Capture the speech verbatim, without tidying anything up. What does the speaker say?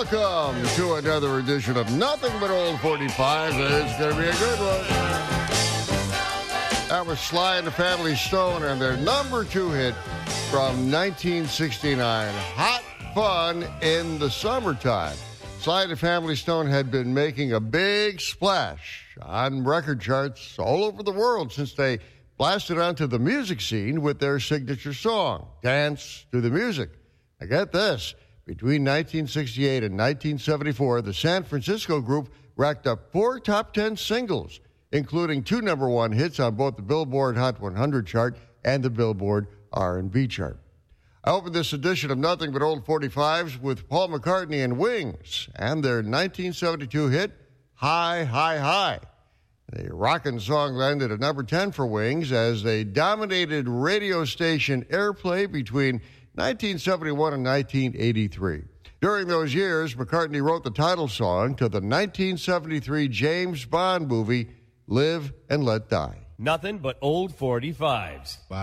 Welcome to another edition of Nothing But Old forty-five. It's going to be a good one. That was Sly and the Family Stone and their number two hit from nineteen sixty-nine, Hot Fun in the Summertime. Sly and the Family Stone had been making a big splash on record charts all over the world since they blasted onto the music scene with their signature song, Dance to the Music. Now get this, between nineteen sixty-eight and nineteen seventy-four, the San Francisco group racked up four top ten singles, including two number one hits on both the Billboard Hot one hundred chart and the Billboard R and B chart. I opened this edition of Nothing But Old forty-fives with Paul McCartney and Wings and their nineteen seventy-two hit, High, High, High. The rockin' song landed at number ten for Wings as they dominated radio station airplay between nineteen seventy-one and nineteen eighty-three. During those years, McCartney wrote the title song to the nineteen seventy-three James Bond movie, Live and Let Die. Nothing but old forty-fives. Bye.